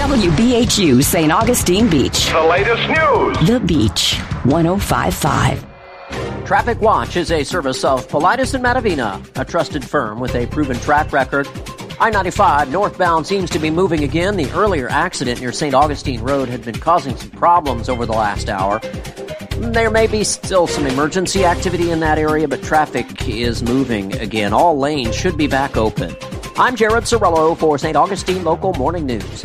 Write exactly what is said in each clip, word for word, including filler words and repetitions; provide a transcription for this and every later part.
W B H U Saint Augustine Beach. The latest news. The Beach, one oh five point five. Traffic Watch is a service of Paulides and Matavina, a trusted firm with a proven track record. I ninety-five northbound seems to be moving again. The earlier accident near Saint Augustine Road had been causing some problems over the last hour. There may be still some emergency activity in that area, but traffic is moving again. All lanes should be back open. I'm Jared Sorello for Saint Augustine Local Morning News.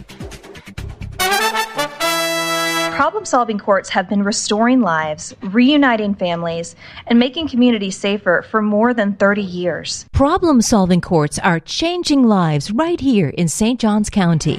Problem-solving courts have been restoring lives, reuniting families, and making communities safer for more than thirty years. Problem-solving courts are changing lives right here in Saint Johns County.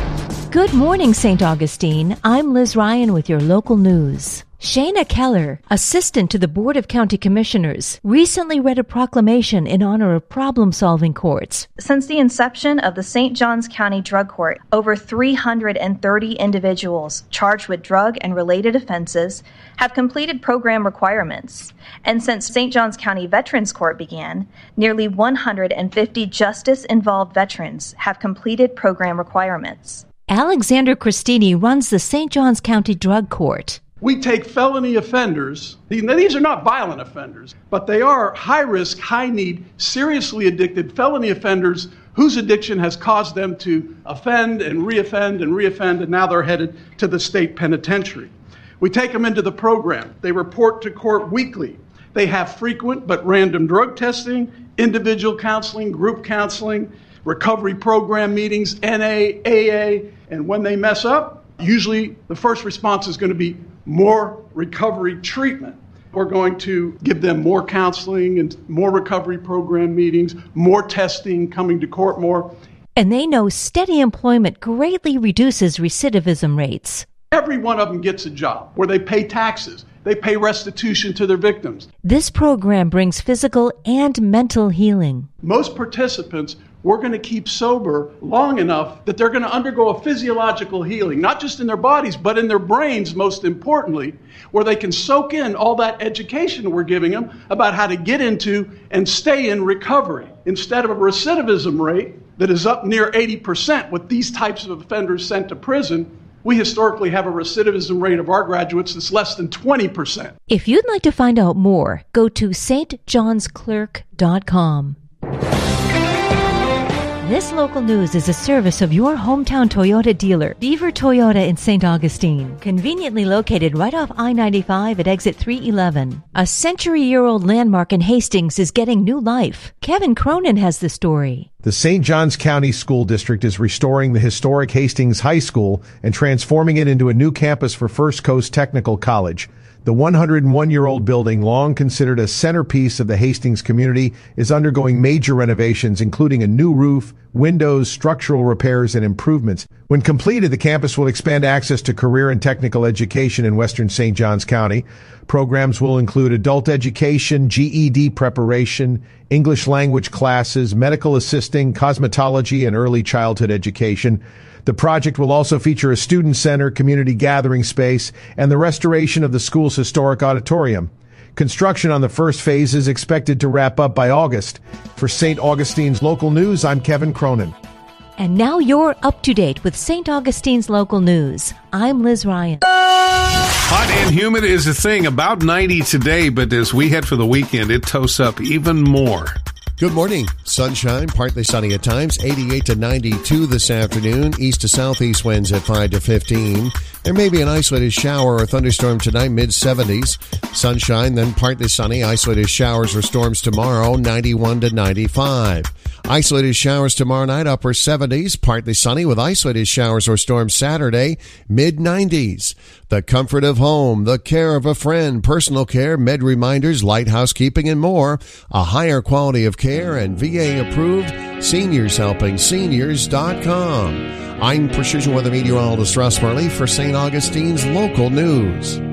Good morning, Saint Augustine. I'm Liz Ryan with your local news. Shayna Keller, assistant to the Board of County Commissioners, recently read a proclamation in honor of problem-solving courts. Since the inception of the Saint Johns County Drug Court, over three hundred thirty individuals charged with drug and related offenses have completed program requirements. And since Saint Johns County Veterans Court began, nearly one hundred fifty justice-involved veterans have completed program requirements. Alexander Christini runs the Saint Johns County Drug Court. We take felony offenders. These are not violent offenders, but they are high-risk, high-need, seriously addicted felony offenders whose addiction has caused them to offend and reoffend and reoffend, and now they're headed to the state penitentiary. We take them into the program. They report to court weekly. They have frequent but random drug testing, individual counseling, group counseling, recovery program meetings, N A, A A, and when they mess up, usually the first response is going to be more recovery treatment. We're going to give them more counseling and more recovery program meetings, more testing, coming to court more. And they know steady employment greatly reduces recidivism rates. Every one of them gets a job where they pay taxes. They pay restitution to their victims. This program brings physical and mental healing. Most participants we're going to keep sober long enough that they're going to undergo a physiological healing, not just in their bodies, but in their brains, most importantly, where they can soak in all that education we're giving them about how to get into and stay in recovery. Instead of a recidivism rate that is up near eighty percent with these types of offenders sent to prison, we historically have a recidivism rate of our graduates that's less than twenty percent. If you'd like to find out more, go to s t johns clerk dot com. This local news is a service of your hometown Toyota dealer, Beaver Toyota in Saint Augustine, conveniently located right off I ninety-five at exit three eleven. A century-year-old landmark in Hastings is getting new life. Kevin Cronin has the story. The Saint Johns County School District is restoring the historic Hastings High School and transforming it into a new campus for First Coast Technical College. The one hundred one-year-old building, long considered a centerpiece of the Hastings community, is undergoing major renovations, including a new roof, windows, structural repairs, and improvements. When completed, the campus will expand access to career and technical education in western Saint Johns County. Programs will include adult education, G E D preparation, English language classes, medical assisting, cosmetology, and early childhood education. The project will also feature a student center, community gathering space, and the restoration of the school's historic auditorium. Construction on the first phase is expected to wrap up by August. For Saint Augustine's Local News, I'm Kevin Cronin. And now you're up to date with Saint Augustine's Local News. I'm Liz Ryan. Hot and humid is a thing. About ninety today, but as we head for the weekend, it toasts up even more. Good morning. Sunshine, partly sunny at times, eighty-eight to ninety-two this afternoon. East to southeast winds at five to fifteen. There may be an isolated shower or thunderstorm tonight, mid seventies. Sunshine, then partly sunny, isolated showers or storms tomorrow, ninety-one to ninety-five. Isolated showers tomorrow night, upper seventies. Partly sunny with isolated showers or storms Saturday, mid nineties. The comfort of home, the care of a friend, personal care, med reminders, light housekeeping, and more. A higher quality of care and V A approved. Seniors Helping Seniors dot com. I'm Precision Weather Meteorologist Russ Murley for Saint Augustine's Local News.